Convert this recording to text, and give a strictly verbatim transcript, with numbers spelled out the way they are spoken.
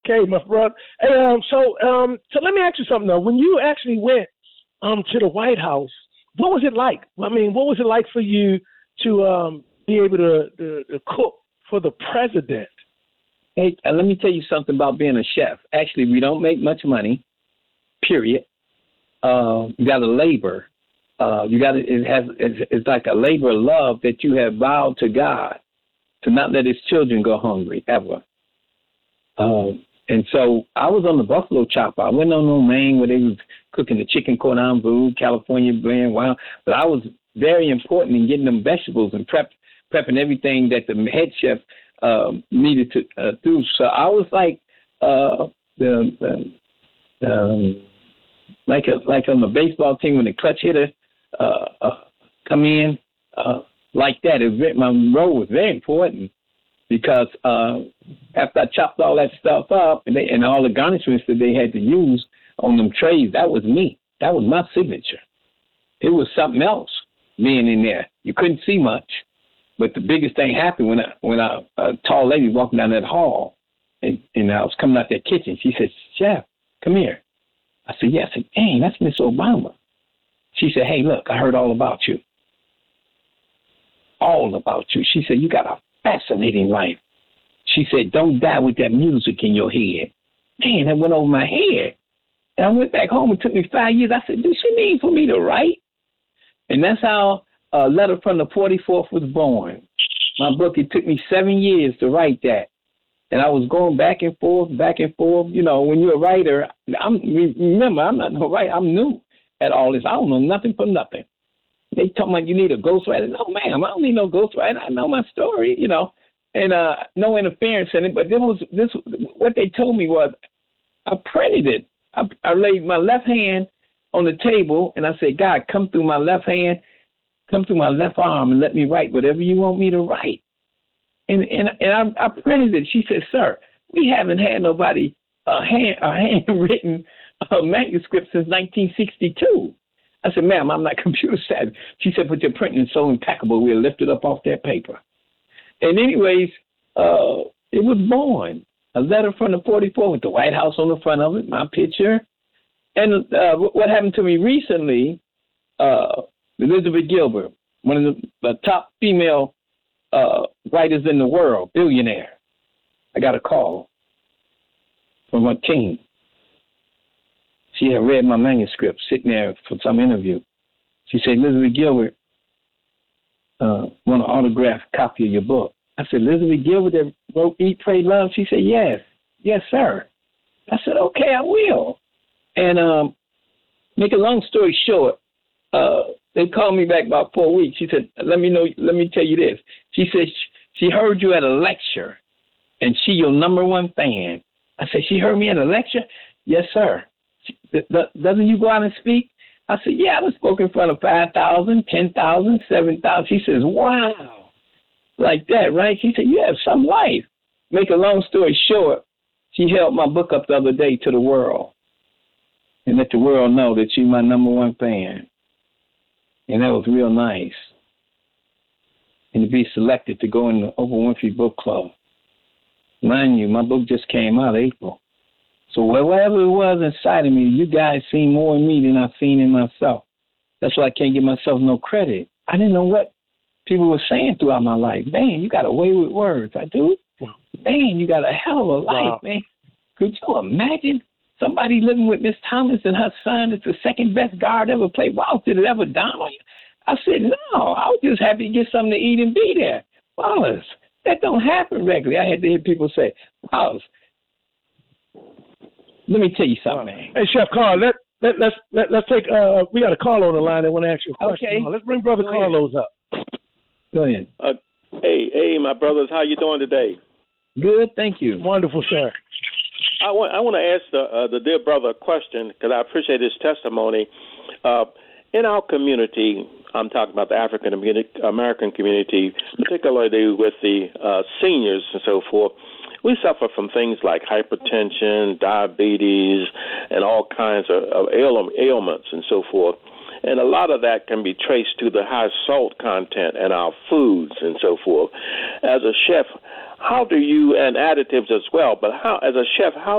okay, my brother. Hey, um, so um, so let me ask you something though. When you actually went um to the White House, what was it like? I mean, what was it like for you to um be able to, to, to cook for the president? Hey, uh, let me tell you something about being a chef. Actually, we don't make much money. Period. Uh, you got to labor. Uh, you got to. It has. It's, it's like a labor of love that you have vowed to God to not let His children go hungry ever. Um, and so I was on the Buffalo Chopper. I went on no Maine where they was cooking the chicken cordon bleu, California blend, wow. But I was very important in getting them vegetables and prep prepping everything that the head chef um, needed to uh, do. So I was like uh, the, the um, like a, like on the baseball team when the clutch hitter uh, uh, come in uh, like that. It was, my role was very important. Because uh, after I chopped all that stuff up and, they, and all the garnishments that they had to use on them trays, that was me. That was my signature. It was something else being in there. You couldn't see much, but the biggest thing happened when I, when I, a tall lady walking down that hall, and, and I was coming out that kitchen. She said, "Chef, come here." I said, "Yeah." I said, "Dang, that's Miss Obama." She said, "Hey, look, I heard all about you. All about you." She said, "You got a fascinating life." She said, "Don't die with that music in your head." Man, that went over my head. And I went back home. It took me five years. I said, "Do she mean for me to write?" And that's how a Letter from the forty-fourth was born. My book, it took me seven years to write that. And I was going back and forth, back and forth. You know, when you're a writer, I'm, remember, I'm not no writer. I'm new at all this. I don't know nothing from nothing. They told me you need a ghostwriter. No, ma'am, I don't need no ghostwriter. I know my story, you know, and uh, no interference in it. But this was this. What they told me was, I printed it. I, I laid my left hand on the table, and I said, "God, come through my left hand, come through my left arm, and let me write whatever you want me to write." And and and I, I printed it. She said, "Sir, we haven't had nobody a hand a handwritten uh, manuscript since nineteen sixty-two." I said, "Ma'am, I'm not computer savvy." She said, "But your printing is so impeccable, we'll lift it up off that paper." And anyways, uh, it was born. A letter from the forty-four with the White House on the front of it, my picture. And uh, what happened to me recently, uh, Elizabeth Gilbert, one of the, the top female uh, writers in the world, billionaire. I got a call from her team. She had read my manuscript sitting there for some interview. She said, "Elizabeth Gilbert uh, want an autographed copy of your book." I said, "Elizabeth Gilbert that wrote Eat, Pray, Love?" She said, "Yes. Yes, sir." I said, "Okay, I will." And um, make a long story short, uh, they called me back about four weeks. She said, let me know, let me tell you this. She said, she heard you at a lecture, and she your number one fan. I said, "She heard me at a lecture?" "Yes, sir." "Doesn't you go out and speak?" I said, "Yeah, I've spoken in front of five thousand, ten thousand, seven thousand. She says, "Wow." Like that, right? She said, "You have some life." Make a long story short, she held my book up the other day to the world and let the world know that she's my number one fan. And that was real nice. And to be selected to go in the Oprah Winfrey Book Club. Mind you, my book just came out April. So whatever it was inside of me, you guys seen more in me than I've seen in myself. That's why I can't give myself no credit. I didn't know what people were saying throughout my life. Man, you got a way with words. I do. Man, you got a hell of a life, wow. Man. Could you imagine somebody living with Miss Thomas and her son is the second best guard ever played? Wow, did it ever dawn on you? I said, no, I was just happy to get something to eat and be there. Wallace, that don't happen regularly. I had to hear people say, Wallace, let me tell you something, man. Hey, Chef Carl, let, let, let's let, let's take, uh, we got a call on the line that want to ask you a question. Okay. Let's bring Brother Go Carlos up. Go ahead. Uh, hey, hey, my brothers, how you doing today? Good, thank you. Wonderful, sir. I want I want to ask the uh, the dear brother a question because I appreciate his testimony. Uh, in our community, I'm talking about the African American community, particularly with the uh, seniors and so forth. We suffer from things like hypertension, diabetes, and all kinds of, of ail- ailments and so forth. And a lot of that can be traced to the high salt content in our foods and so forth. As a chef, how do you, and additives as well, but how, as a chef, how